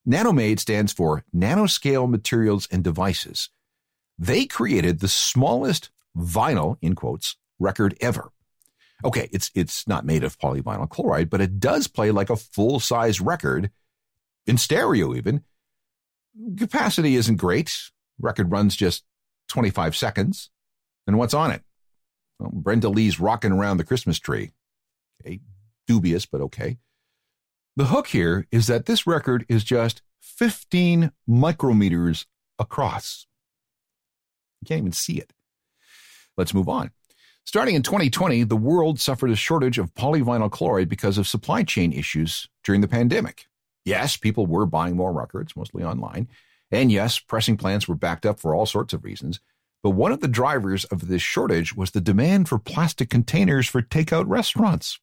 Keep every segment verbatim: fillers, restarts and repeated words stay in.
Nanomade stands for Nanoscale Materials and Devices. They created the smallest vinyl, in quotes, record ever. Okay, it's it's not made of polyvinyl chloride, but it does play like a full-size record, in stereo even. Capacity isn't great. Record runs just twenty-five seconds. And what's on it? Well, Brenda Lee's Rockin' Around the Christmas Tree. Okay, dubious, but okay. The hook here is that this record is just fifteen micrometers across. You can't even see it. Let's move on. Starting in twenty twenty, the world suffered a shortage of polyvinyl chloride because of supply chain issues during the pandemic. Yes, people were buying more records, mostly online. And yes, pressing plants were backed up for all sorts of reasons. But one of the drivers of this shortage was the demand for plastic containers for takeout restaurants.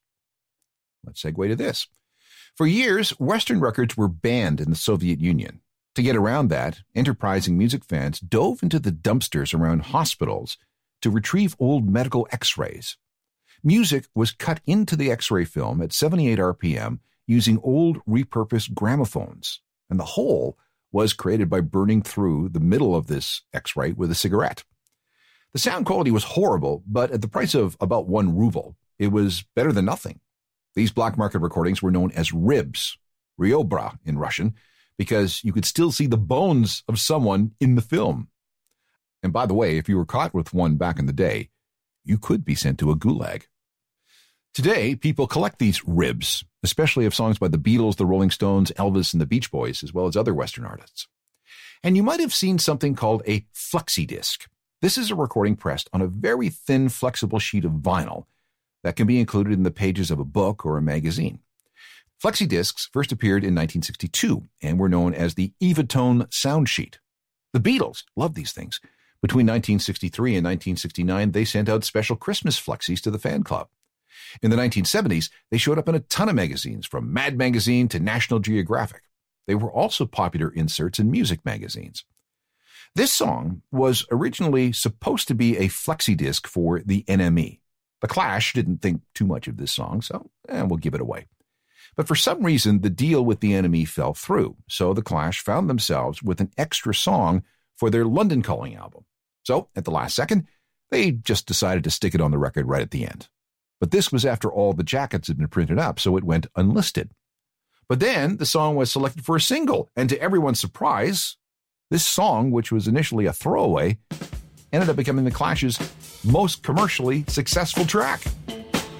Let's segue to this. For years, Western records were banned in the Soviet Union. To get around that, enterprising music fans dove into the dumpsters around hospitals to retrieve old medical x-rays. Music was cut into the x-ray film at seventy-eight R P M using old repurposed gramophones, and the whole was created by burning through the middle of this x-ray with a cigarette. The sound quality was horrible, but at the price of about one ruble, it was better than nothing. These black market recordings were known as ribs, ryobra in Russian, because you could still see the bones of someone in the film. And by the way, if you were caught with one back in the day, you could be sent to a gulag. Today, people collect these ribs, especially of songs by the Beatles, the Rolling Stones, Elvis, and the Beach Boys, as well as other Western artists. And you might have seen something called a flexi disc. This is a recording pressed on a very thin, flexible sheet of vinyl that can be included in the pages of a book or a magazine. Flexi discs first appeared in nineteen sixty-two and were known as the Evatone sound sheet. The Beatles loved these things. Between nineteen sixty-three and nineteen sixty-nine, they sent out special Christmas flexis to the fan club. In the nineteen seventies, they showed up in a ton of magazines, from Mad Magazine to National Geographic. They were also popular inserts in music magazines. This song was originally supposed to be a flexi disc for the N M E. The Clash didn't think too much of this song, so eh, we'll give it away. But for some reason, the deal with the N M E fell through, so the Clash found themselves with an extra song for their London Calling album. So, at the last second, they just decided to stick it on the record right at the end. But this was after all the jackets had been printed up, so it went unlisted. But then the song was selected for a single, and to everyone's surprise, this song, which was initially a throwaway, ended up becoming the Clash's most commercially successful track.